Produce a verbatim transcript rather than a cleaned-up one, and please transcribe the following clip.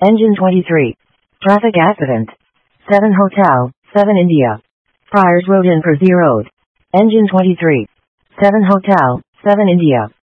Engine twenty-three. Traffic accident. seven Hotel, seven India. Priors wrote in for zeroed. Engine twenty-three. seven Hotel, seven India.